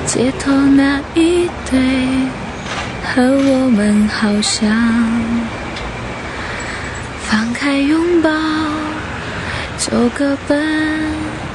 街头那一对和我们好像，放开拥抱，走个奔。